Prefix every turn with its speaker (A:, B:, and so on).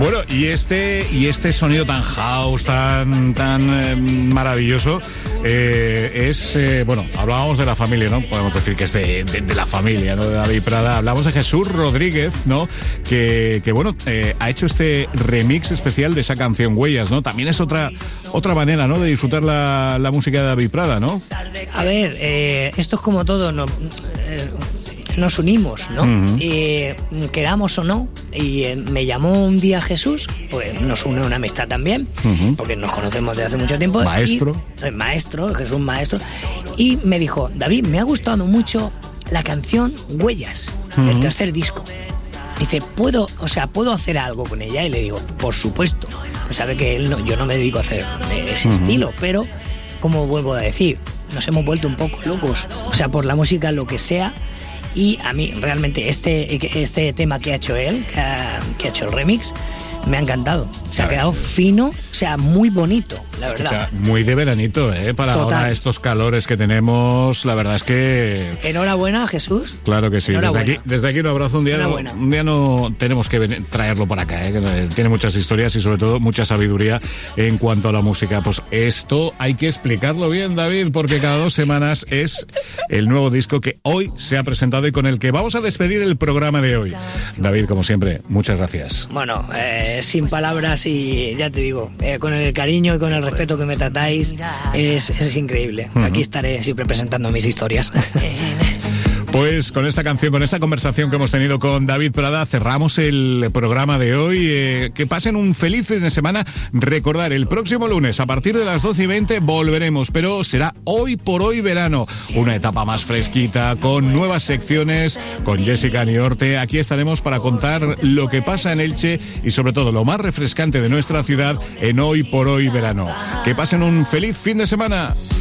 A: Bueno, y este sonido tan house, tan maravilloso, bueno, hablábamos de la familia, ¿no? Podemos decir que es de la familia, ¿no? De David Prada. Hablamos de Jesús Rodríguez, ¿no? Que bueno, ha hecho este remix especial de esa canción Huellas, ¿no? También es otra manera, ¿no? De disfrutar la música de David Prada, ¿no?
B: A ver, esto es como todo, ¿no? Nos unimos, ¿no?
A: Uh-huh.
B: Queramos o no, y me llamó un día Jesús, pues nos une una amistad también, uh-huh, porque nos conocemos desde hace mucho tiempo. Maestro, Jesús maestro, y me dijo: David, me ha gustado mucho la canción Huellas, uh-huh, del tercer disco. Dice, ¿puedo hacer algo con ella? Y le digo, por supuesto. Sabe que yo no me dedico a hacer ese, uh-huh, estilo, pero, como vuelvo a decir, nos hemos vuelto un poco locos, por la música, lo que sea. Y a mí realmente este tema que ha hecho él, que ha hecho el remix, me ha encantado. Ha quedado fino, muy bonito, la verdad.
A: Muy de veranito, para total. Ahora estos calores que tenemos, la verdad es que...
B: Enhorabuena, Jesús.
A: Claro que sí. Desde aquí un abrazo. Un día no tenemos que traerlo por acá, que tiene muchas historias y sobre todo mucha sabiduría en cuanto a la música. Pues esto hay que explicarlo bien, David, porque cada 2 semanas es el nuevo disco que hoy se ha presentado y con el que vamos a despedir el programa de hoy. David, como siempre, muchas gracias.
B: Bueno, sin palabras, y ya te digo, con el cariño y con el respeto que me tratáis, es increíble. Uh-huh. Aquí estaré siempre presentando mis historias.
A: Pues con esta canción, con esta conversación que hemos tenido con David Prada, cerramos el programa de hoy. Que pasen un feliz fin de semana. Recordar, el próximo lunes a partir de las 12:20 volveremos, pero será Hoy por Hoy Verano, una etapa más fresquita, con nuevas secciones, con Jessica Niorte. Aquí estaremos para contar lo que pasa en Elche y sobre todo lo más refrescante de nuestra ciudad en Hoy por Hoy Verano. Que pasen un feliz fin de semana.